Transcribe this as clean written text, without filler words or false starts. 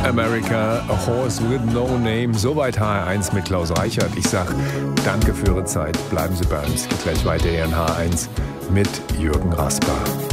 America, A Horse with No Name. Soweit HR1 mit Klaus Reichert. Ich sag danke für Ihre Zeit. Bleiben Sie bei uns. Geht gleich weiter hier in HR1 mit Jürgen Rasper.